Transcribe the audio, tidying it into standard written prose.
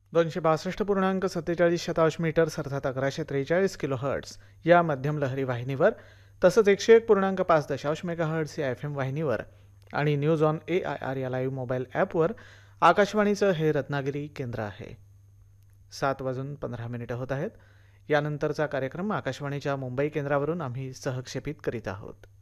262.47 metres अर्थात 1143 kilohertz या मध्यम लहरी वाहिनीवर, तसंच 101.5 मेगाहर्ट्ज या FM वाहिनीवर आणि न्यूज ऑन AIR या लाईव्ह मोबाईल ॲपवर आकाशवाणीचं हे रत्नागिरी केंद्र आहे. 7:15 होत आहेत. यानंतरचा कार्यक्रम आकाशवाणीच्या मुंबई केंद्रावरून आम्ही सहक्षेपित करीत आहोत.